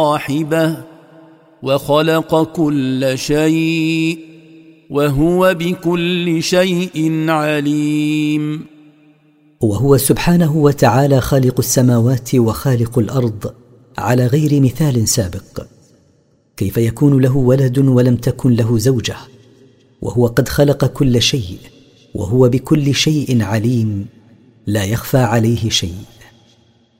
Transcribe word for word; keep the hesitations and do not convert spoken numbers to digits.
صاحبه وخلق كل شيء وهو بكل شيء عليم. وهو سبحانه وتعالى خالق السماوات وخالق الأرض على غير مثال سابق. كيف يكون له ولد ولم تكن له زوجة؟ وهو قد خلق كل شيء وهو بكل شيء عليم، لا يخفى عليه شيء.